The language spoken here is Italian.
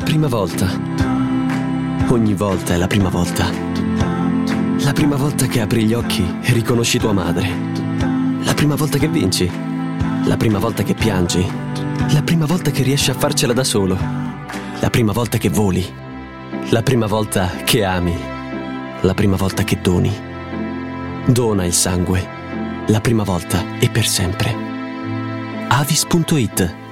prima volta. Ogni volta è la prima volta. La prima volta che apri gli occhi e riconosci tua madre. La prima volta che vinci. La prima volta che piangi. La prima volta che riesci a farcela da solo. La prima volta che voli. La prima volta che ami. La prima volta che doni. Dona il sangue. La prima volta e per sempre. Avis.it